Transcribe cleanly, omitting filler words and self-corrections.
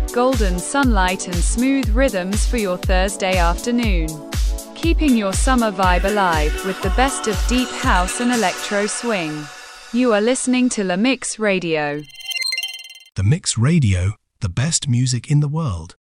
golden sunlight and smooth rhythms for your Thursday afternoon. Keeping your summer vibe alive with the best of deep house and electro swing. You are listening to La Mix Radio. The Mix Radio, the best music in the world.